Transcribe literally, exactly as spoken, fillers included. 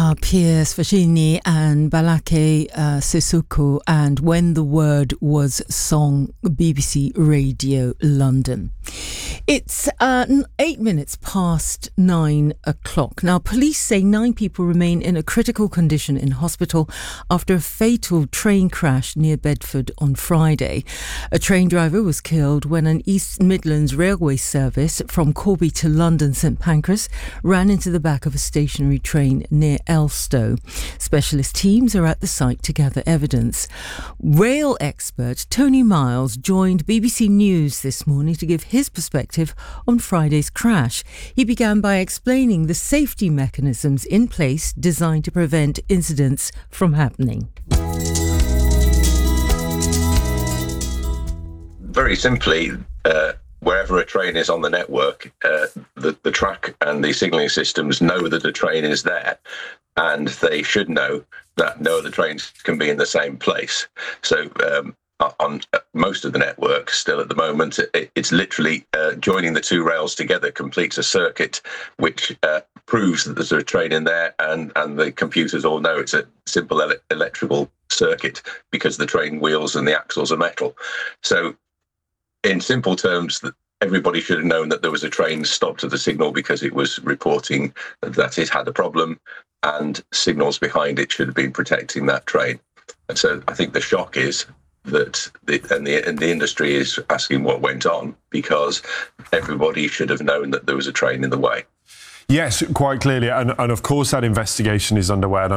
Uh, Piers Fashini and Balake uh, Sissoko and When the Word Was Song, B B C Radio London. It's uh, eight minutes past nine o'clock. Now, police say nine people remain in a critical condition in hospital after a fatal train crash near Bedford on Friday. A train driver was killed when an East Midlands railway service from Corby to London St Pancras ran into the back of a stationary train near Elstow. Specialist teams are at the site to gather evidence. Rail expert Tony Miles joined B B C News this morning to give his perspective on Friday's crash. He began by explaining the safety mechanisms in place designed to prevent incidents from happening. Very simply, uh, wherever a train is on the network, uh, the, the track and the signalling systems know that a train is there, and they should know that no other trains can be in the same place. So um, on most of the network still at the moment, it, it's literally uh, joining the two rails together completes a circuit which uh, proves that there's a train in there, and, and the computers all know it's a simple ele- electrical circuit because the train wheels and the axles are metal. So in simple terms, everybody should have known that there was a train stopped at the signal because it was reporting that it had a problem, and signals behind it should have been protecting that train. And so I think the shock is that the, and, the, and the industry is asking what went on, because everybody should have known that there was a train in the way. Yes, quite clearly. And, and of course, that investigation is underway. And